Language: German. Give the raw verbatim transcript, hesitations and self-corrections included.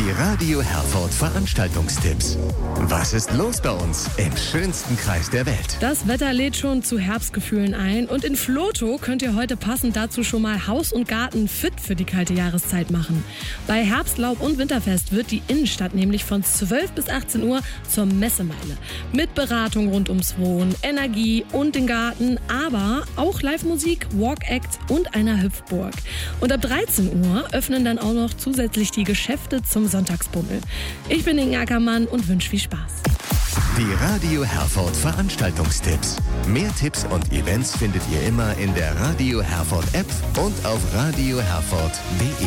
Die Radio Herford Veranstaltungstipps. Was ist los bei uns im schönsten Kreis der Welt? Das Wetter lädt schon zu Herbstgefühlen ein und in Vlotho könnt ihr heute passend dazu schon mal Haus und Garten fit für die kalte Jahreszeit machen. Bei Herbstlaub und Winterfest wird die Innenstadt nämlich von zwölf bis achtzehn Uhr zur Messemeile. Mit Beratung rund ums Wohnen, Energie und den Garten, aber auch Live-Musik, Walk-Acts und einer Hüpfburg. Und ab dreizehn Uhr öffnen dann auch noch zusätzlich die Geschäfte zum Sonntagsbummel. Ich bin Inge Ackermann und wünsche viel Spaß. Die Radio Herford Veranstaltungstipps. Mehr Tipps und Events findet ihr immer in der Radio Herford App und auf radio herford punkt de.